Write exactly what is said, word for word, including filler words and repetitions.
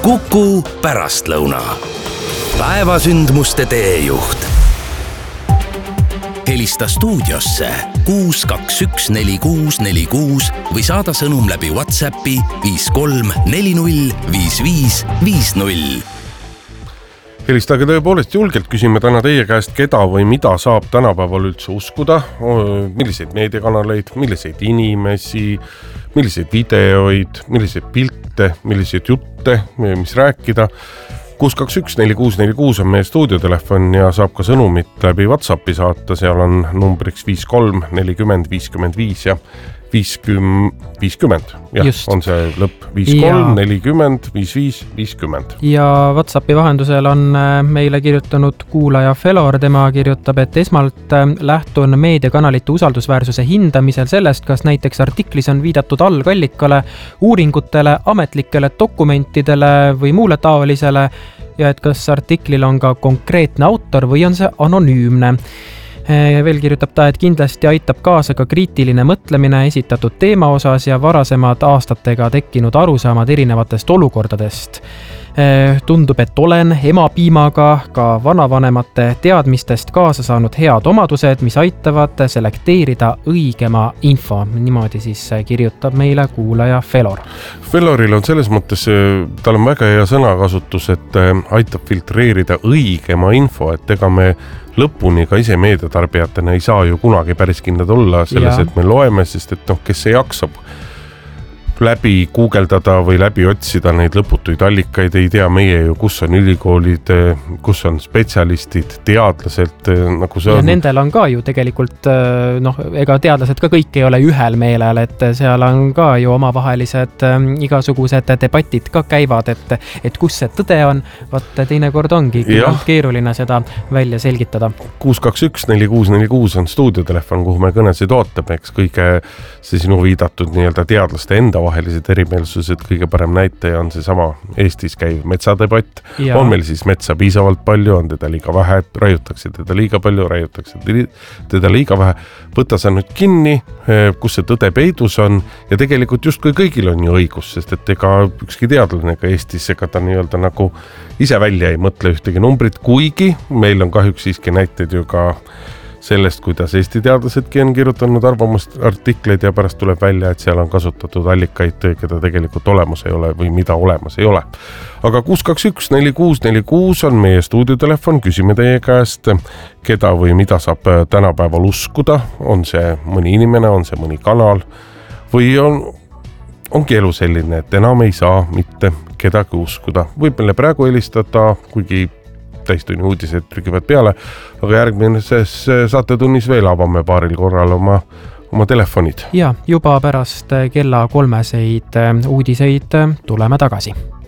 Kuku pärastlõuna. Päevasündmuste teejuht. Helista stuudiosse kuus kaks üks neli kuus neli kuus või saada sõnum läbi WhatsAppi viis kolm neli null viis viis viis null. Helistage tõepoolest julgelt, küsime täna teie käest, keda või mida saab tänapäeval üldse uskuda, milliseid meediakanaleid, milliseid inimesi, milliseid videoid, milliseid pilte, milliseid jutte, mis rääkida. kuus kaks üks neli kuus neli kuus on meie stuudiotelefon ja saab ka sõnumit läbi WhatsAppi saata, seal on numbriks viis kolm nelikümmend viiskümmend viis ja viiskümmend. Jah, Just. On see lõpp viis kolm nelikümmend viis viis viiskümmend. Ja WhatsAppi vahendusel on meile kirjutanud kuulaja Felor, tema kirjutab, et esmalt lähtun meediakanalite usaldusväärsuse hindamisel sellest, kas näiteks artiklis on viidatud algallikale, uuringutele, ametlikele dokumentidele või muule taolisele ja et kas artiklil on ka konkreetne autor või on see anonüümne. Veel kirjutab ta, et kindlasti aitab kaasa ka kriitiline mõtlemine esitatud teema osas ja varasemad aastatega tekkinud arusaamad erinevatest olukordadest. Tundub, et olen emapiimaga ka vanavanemate teadmistest kaasa saanud head omadused, mis aitavad selekteerida õigema info. Niimoodi siis kirjutab meile kuulaja Felor. Feloril on selles mõttes, tal on väga hea sõnakasutus, et aitab filtreerida õigema info, et ega me lõpuni ka ise meediatarbijatena ei saa ju kunagi päris kindlad olla selles, ja. Et me loeme, sest et noh, kes see jaksab läbi guugeldada või läbi otsida neid lõputuid allikaid, ei tea meie ju, kus on ülikoolid, kus on spetsialistid, teadlased, nagu see on. Ja nendel on ka ju tegelikult, noh, ega teadlased ka kõik ei ole ühel meelel, et seal on ka ju omavahelised igasugused debatid ka käivad, et, et kus see tõde on, vaat teinekord ongi keeruline seda välja selgitada. kuus kaks üks neli kuus neli kuus on stuudiotelefon, kuhu me kõnesid ootab, eks kõige see sinu viidatud nii-öelda teadlaste enda vahelised erimeelsused, kõige parem näitaja on see sama Eestis käiv metsadebatt. Ja. On meil siis metsa piisavalt palju, on teda liiga vähe, raiutakse teda liiga palju, raiutakse teda liiga vähe. Võta sa nüüd kinni, kus see tõde peidus on ja tegelikult justkui kõigil on ju õigus, sest et ega ükski teadlane ka Eestis ega ta nii-öelda nagu ise välja ei mõtle ühtegi numbrit, kuigi meil on kahjuks siiski näiteid ju ka sellest, kuidas Eesti teadlasedki on kirjutanud arvamust artikleid ja pärast tuleb välja, et seal on kasutatud allikaid, keda tegelikult olemas ei ole või mida olemas ei ole. Aga kuus kaks üks neli kuus neli kuus on meie stuudiotelefon, küsime teie käest, keda või mida saab tänapäeval uskuda, on see mõni inimene, on see mõni kanal või on, ongi elu selline, et enam ei saa mitte kedagi uskuda. Võib meile praegu helistada, kuigi täistunni uudised trükivad peale, aga järgmises saatetunnis veel avame paaril korral oma, oma telefonid. Ja juba pärast kella kolmeseid uudiseid tuleme tagasi.